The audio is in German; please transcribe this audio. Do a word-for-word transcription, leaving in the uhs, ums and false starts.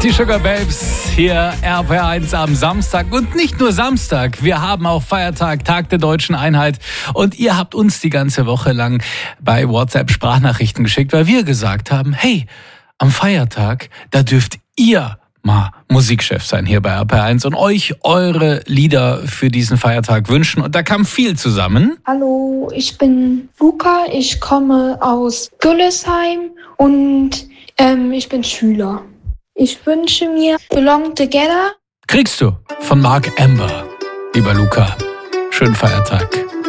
Die Sugar Babes hier R P R eins am Samstag. Und nicht nur Samstag, wir haben auch Feiertag, Tag der Deutschen Einheit. Und ihr habt uns die ganze Woche lang bei WhatsApp Sprachnachrichten geschickt, weil wir gesagt haben, hey, am Feiertag, da dürft ihr mal Musikchef sein hier bei R P R eins und euch eure Lieder für diesen Feiertag wünschen. Und da kam viel zusammen. Hallo, ich bin Luca, ich komme aus Güllesheim und ähm, ich bin Schüler. Ich wünsche mir Belong Together. Kriegst du von Mark Amber, lieber Luca. Schönen Feiertag.